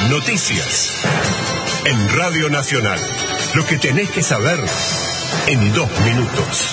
Noticias. En Radio Nacional. Lo que tenés que saber en 2 minutos.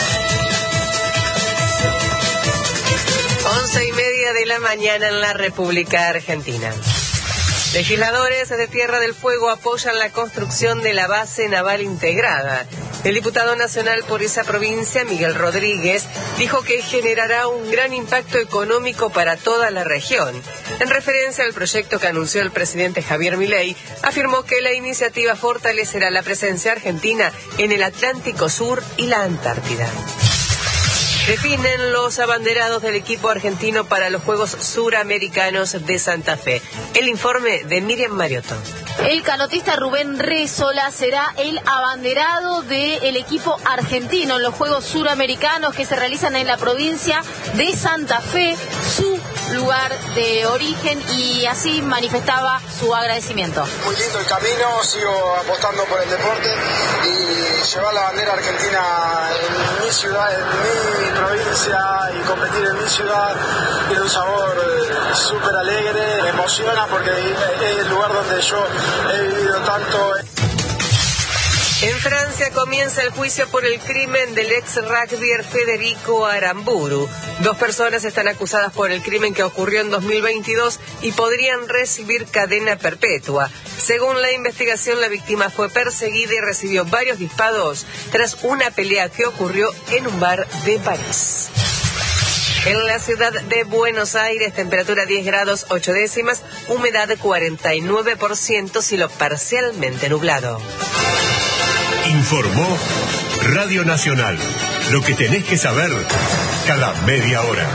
11:30 de la mañana en la República Argentina. Legisladores de Tierra del Fuego apoyan la construcción de la base naval integrada. El diputado nacional por esa provincia, Miguel Rodríguez, dijo que generará un gran impacto económico para toda la región. En referencia al proyecto que anunció el presidente Javier Milei, afirmó que la iniciativa fortalecerá la presencia argentina en el Atlántico Sur y la Antártida. Definen los abanderados del equipo argentino para los Juegos Suramericanos de Santa Fe. El informe de Miriam Mariotto. El canotista Rubén Rézola será el abanderado del equipo argentino en los Juegos Suramericanos que se realizan en la provincia de Santa Fe, su lugar de origen, y así manifestaba su agradecimiento. Muy lindo el camino, sigo apostando por el deporte y llevar la bandera argentina en mi ciudad, en mi provincia, y competir en mi ciudad tiene un sabor súper alegre, me emociona porque es el lugar donde yo he vivido tanto. En Francia comienza el juicio por el crimen del ex rugbyer Federico Aramburu. 2 personas están acusadas por el crimen que ocurrió en 2022 y podrían recibir cadena perpetua. Según la investigación, la víctima fue perseguida y recibió varios disparos tras una pelea que ocurrió en un bar de París. En la ciudad de Buenos Aires, temperatura 10 grados 8 décimas, humedad 49%, cielo parcialmente nublado. Informó Radio Nacional. Lo que tenés que saber cada media hora.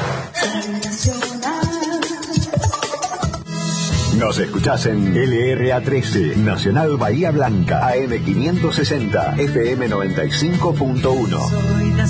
Nos escuchás en LRA13, Nacional Bahía Blanca, AM 560, FM 95.1.